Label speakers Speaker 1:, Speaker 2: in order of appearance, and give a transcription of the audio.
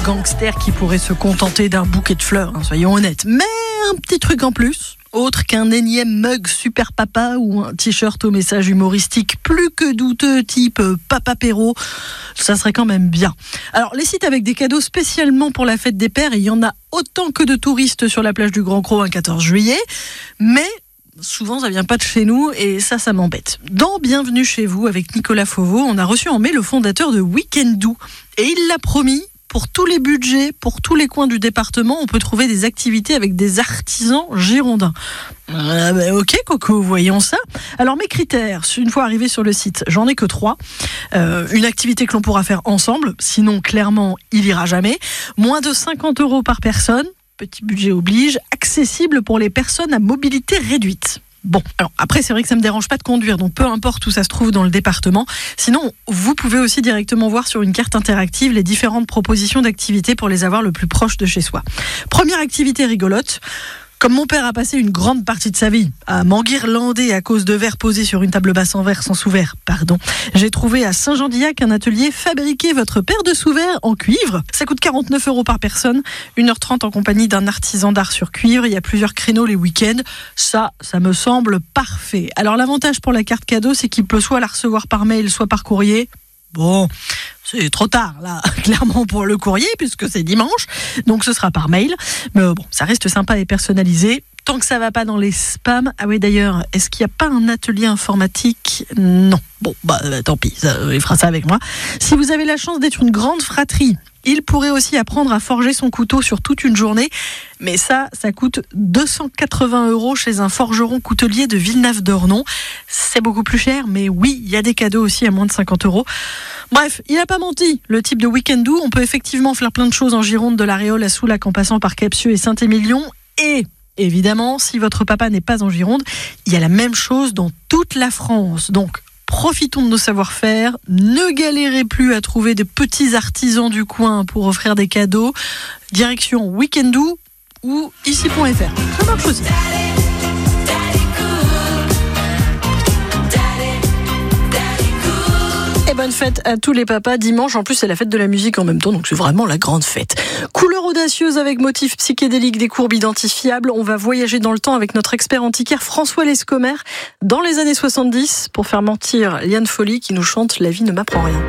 Speaker 1: gangster qui pourrait se contenter d'un bouquet de fleurs, soyons honnêtes. Mais un petit truc en plus, autre qu'un énième mug super papa ou un t-shirt au message humoristique plus que douteux type Papa Perrault, ça serait quand même bien. Alors les sites avec des cadeaux spécialement pour la fête des pères, il y en a autant que de touristes sur la plage du Grand Cros un 14 juillet, mais souvent ça vient pas de chez nous et ça m'embête. Dans Bienvenue chez vous avec Nicolas Fauveau, on a reçu en mai le fondateur de Weekendoo et il l'a promis. Pour tous les budgets, pour tous les coins du département, on peut trouver des activités avec des artisans girondins. Ok, Coco, voyons ça. Alors mes critères, une fois arrivé sur le site, j'en ai que 3. Une activité que l'on pourra faire ensemble, sinon clairement il ira jamais. Moins de 50 € par personne, petit budget oblige, accessible pour les personnes à mobilité réduite. Bon, alors après c'est vrai que ça me dérange pas de conduire, donc peu importe où ça se trouve dans le département. Sinon, vous pouvez aussi directement voir sur une carte interactive les différentes propositions d'activités pour les avoir le plus proche de chez soi. Première activité rigolote. Comme mon père a passé une grande partie de sa vie à m'enguirlander à cause de verres posés sur une table basse en verre sans sous-verre, j'ai trouvé à Saint-Jean-d'Illac un atelier fabriquer votre paire de sous-verres en cuivre. Ça coûte 49 € par personne, 1h30 en compagnie d'un artisan d'art sur cuivre. Il y a plusieurs créneaux les week-ends. Ça me semble parfait. Alors l'avantage pour la carte cadeau, c'est qu'il peut soit la recevoir par mail, soit par courrier. Bon, c'est trop tard, là, clairement pour le courrier, puisque c'est dimanche, donc ce sera par mail. Mais bon, ça reste sympa et personnalisé, tant que ça va pas dans les spams. Ah oui, d'ailleurs, est-ce qu'il n'y a pas un atelier informatique ? Non. Bon, tant pis, il fera ça avec moi. Si vous avez la chance d'être une grande fratrie, il pourrait aussi apprendre à forger son couteau sur toute une journée. Mais ça coûte 280 € chez un forgeron coutelier de Villeneuve-d'Ornon. C'est beaucoup plus cher, mais oui, il y a des cadeaux aussi à moins de 50 €. Bref, il n'a pas menti. Le type de Weekendoo, on peut effectivement faire plein de choses en Gironde, de la Réole à Soulac en passant par Capsieux et Saint-Émilion. Et évidemment, si votre papa n'est pas en Gironde, il y a la même chose dans toute la France. Donc, profitons de nos savoir-faire, ne galérez plus à trouver des petits artisans du coin pour offrir des cadeaux. Direction Weekendoo ou ici.fr. Ça marche aussi. Et bonne fête à tous les papas dimanche. En plus, c'est la fête de la musique en même temps, donc c'est vraiment la grande fête. Couleur audacieuse avec motifs psychédéliques, des courbes identifiables. On va voyager dans le temps avec notre expert antiquaire François Lescomer dans les années 70 pour faire mentir Liane Folly qui nous chante « La vie ne m'apprend rien ».